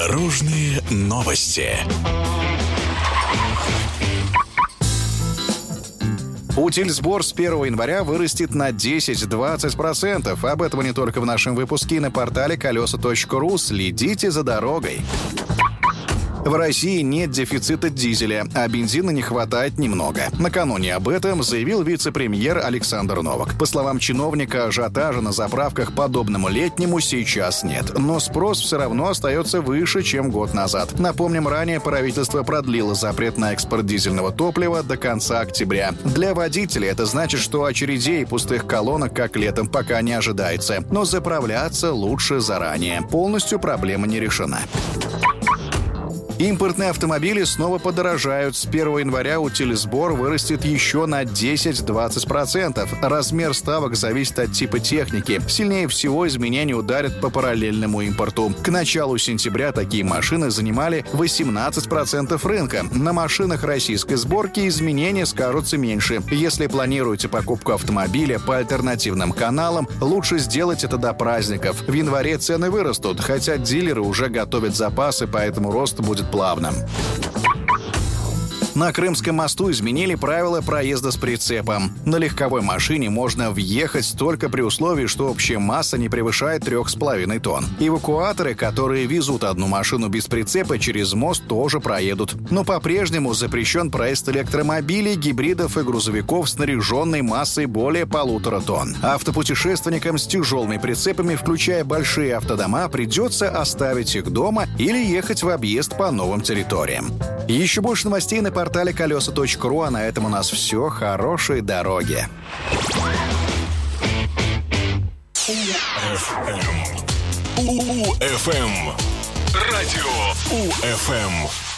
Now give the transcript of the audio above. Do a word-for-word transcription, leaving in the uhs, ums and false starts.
Дорожные новости. Утильсбор с первого января вырастет на десять-двадцать процентов. Об этом не только в нашем выпуске и на портале колеса точка ру. Следите за дорогой. В России нет дефицита дизеля, а бензина не хватает немного. Накануне об этом заявил вице-премьер Александр Новак. По словам чиновника, ажиотажа на заправках подобному летнему сейчас нет. Но спрос все равно остается выше, чем год назад. Напомним, ранее правительство продлило запрет на экспорт дизельного топлива до конца октября. Для водителей это значит, что очередей и пустых колонок, как летом, пока не ожидается. Но заправляться лучше заранее. Полностью проблема не решена. Импортные автомобили снова подорожают. С первого января утилизбор вырастет еще на десять-двадцать процентов. Размер ставок зависит от типа техники. Сильнее всего изменения ударят по параллельному импорту. К началу сентября такие машины занимали восемнадцать процентов рынка. На машинах российской сборки изменения скажутся меньше. Если планируете покупку автомобиля по альтернативным каналам, лучше сделать это до праздников. В январе цены вырастут, хотя дилеры уже готовят запасы, поэтому рост будет плавным. На Крымском мосту изменили правила проезда с прицепом. На легковой машине можно въехать только при условии, что общая масса не превышает трех с половиной тонн. Эвакуаторы, которые везут одну машину без прицепа через мост, тоже проедут. Но по-прежнему запрещен проезд электромобилей, гибридов и грузовиков, снаряженной массой более полутора тонн. Автопутешественникам с тяжелыми прицепами, включая большие автодома, придется оставить их дома или ехать в объезд по новым территориям. Еще больше новостей на портале колеса точка ру, а на этом у нас все. Хорошей дороги. УФМ. Радио УФМ.